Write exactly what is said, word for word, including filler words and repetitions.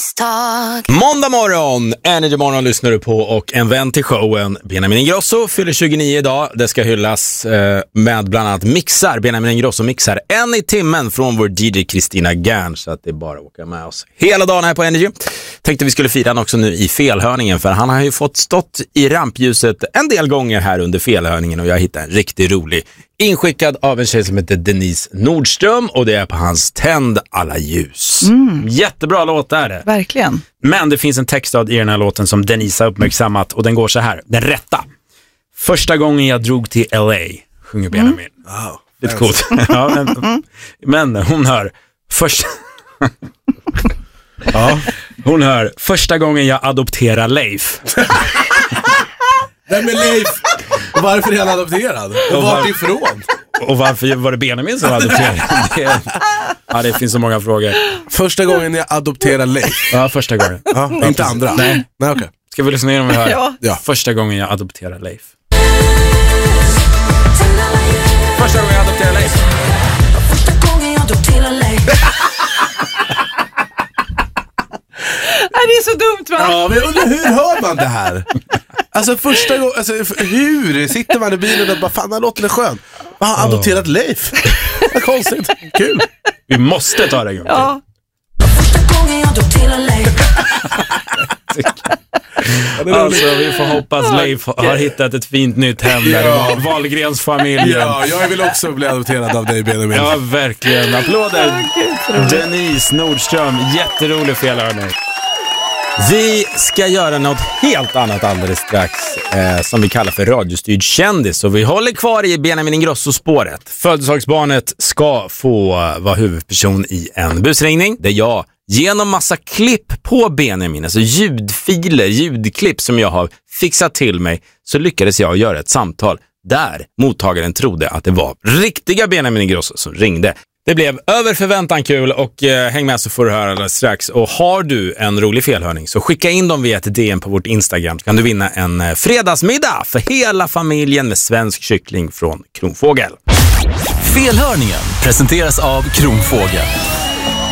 misstag. Måndag morgon, Energy Morgon lyssnar du på och en vän till showen, Benjamin Ingrosso, fyller tjugonio idag. Det ska hyllas eh, med bland annat mixar, Benjamin Ingrosso mixar en i timmen från vår D J Kristina Gern, så att det är bara att åka med oss hela dagen här på Energy. Tänkte vi skulle fira han också nu i felhörningen, för han har ju fått stått i rampljuset en del gånger här under felhörningen och jag hittade en riktigt rolig inskickad av en tjej som heter Denise Nordström och det är på hans Tänd alla ljus. Mm. Jättebra låt är det. Verkligen. Men det finns en textrad i den här låten som Denise har uppmärksammat och den går så här. Den rätta. Första gången jag drog till L A, sjunger Benjamin. Mm. Wow. Lite coolt. Ja, men, men hon hör först... ja, hon hör första gången jag adopterar Leif. Vem är Leif? Och varför är han adopterad? Och, och vart ifrån? Och varför var det Benjamin som adopterade? Det, ja, det finns så många frågor. Första gången jag adopterar Leif. Ja, första gången. Ja, ja, inte andra. Nej. Nej, okej. Ska vi lyssna ner om vi hör? Ja. Ja. Första gången jag adopterar Leif. Första gången jag adopterar Leif. Första gången jag adopterar Leif. Nej, det är så dumt, va? Ja, men undrar, hur hör man det här? Alltså första gången, alltså, hur sitter man i bilen och bara, fan, den här låten är skön. Vad har adopterat Leif? Vad konstigt, kul. Vi måste ta det en gång. Ja. Första gången jag adopterar Leif. Alltså, vi får hoppas Leif har hittat ett fint nytt hem där Ja. i Wahlgrensfamiljen. Ja, jag vill också bli adopterad av dig, Benjamin. Ja, verkligen. Applåder. Denise Nordström, jätterolig felhörning. Vi ska göra något helt annat alldeles strax eh, som vi kallar för radiostyrd kändis och vi håller kvar i Benjamin Ingrosso-spåret. Födelsedagsbarnet ska få vara huvudperson i en busringning där jag genom massa klipp på Benjamin, alltså ljudfiler, ljudklipp som jag har fixat till mig, så lyckades jag göra ett samtal där mottagaren trodde att det var riktiga Benjamin Ingrosso som ringde. Det blev över förväntan kul och eh, häng med så får du höra alldeles strax. Och har du en rolig felhörning så skicka in dem via ett D M på vårt Instagram, så kan du vinna en eh, fredagsmiddag för hela familjen med svensk kyckling från Kronfågel. Felhörningen presenteras av Kronfågel.